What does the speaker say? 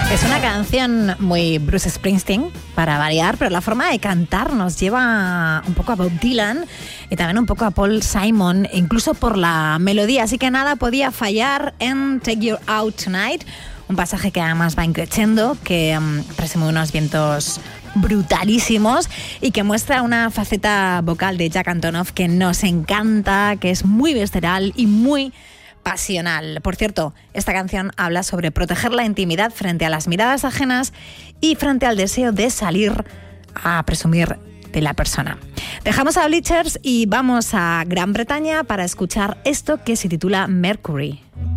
Es una canción muy Bruce Springsteen, para variar, pero la forma de cantar nos lleva un poco a Bob Dylan y también un poco a Paul Simon, incluso por la melodía. Así que nada podía fallar en Take You Out Tonight, un pasaje que además va increciendo, que presume unos vientos brutalísimos y que muestra una faceta vocal de Jack Antonoff que nos encanta, que es muy visceral y muy pasional. Por cierto, esta canción habla sobre proteger la intimidad frente a las miradas ajenas y frente al deseo de salir a presumir de la persona. Dejamos a Bleachers y vamos a Gran Bretaña para escuchar esto que se titula Mercury.